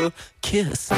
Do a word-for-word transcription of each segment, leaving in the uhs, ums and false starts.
your kiss.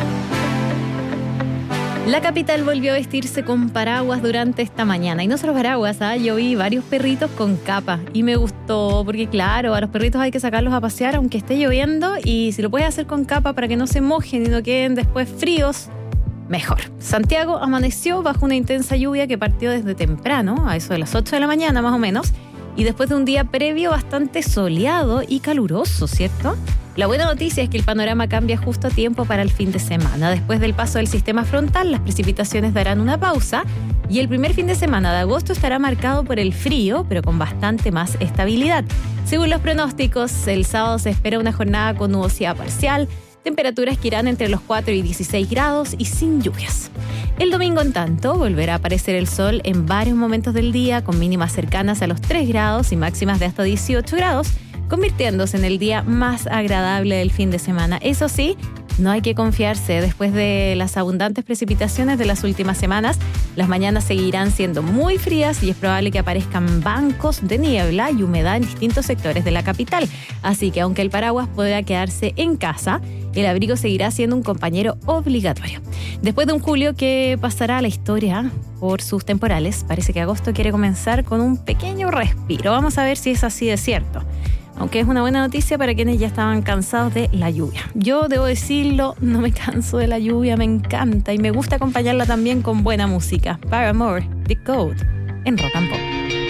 La capital volvió a vestirse con paraguas durante esta mañana. Y no solo paraguas, ¿eh? Yo vi varios perritos con capa y me gustó porque, claro, a los perritos hay que sacarlos a pasear aunque esté lloviendo, y si lo puedes hacer con capa para que no se mojen y no queden después fríos, mejor. Santiago amaneció bajo una intensa lluvia que partió desde temprano, a eso de las ocho de la mañana más o menos, y después de un día previo bastante soleado y caluroso, ¿cierto? La buena noticia es que el panorama cambia justo a tiempo para el fin de semana. Después del paso del sistema frontal, las precipitaciones darán una pausa y el primer fin de semana de agosto estará marcado por el frío, pero con bastante más estabilidad. Según los pronósticos, el sábado se espera una jornada con nubosidad parcial, temperaturas que irán entre los cuatro y dieciséis grados y sin lluvias. El domingo, en tanto, volverá a aparecer el sol en varios momentos del día, con mínimas cercanas a los tres grados y máximas de hasta dieciocho grados, convirtiéndose en el día más agradable del fin de semana. Eso sí, no hay que confiarse. Después de las abundantes precipitaciones de las últimas semanas, las mañanas seguirán siendo muy frías y es probable que aparezcan bancos de niebla y humedad en distintos sectores de la capital. Así que aunque el paraguas pueda quedarse en casa, el abrigo seguirá siendo un compañero obligatorio. Después de un julio que pasará a la historia por sus temporales, parece que agosto quiere comenzar con un pequeño respiro. Vamos a ver si es así de cierto. Aunque es una buena noticia para quienes ya estaban cansados de la lluvia. Yo debo decirlo, no me canso de la lluvia, me encanta y me gusta acompañarla también con buena música. Paramore, The Code, en Rock and Pop.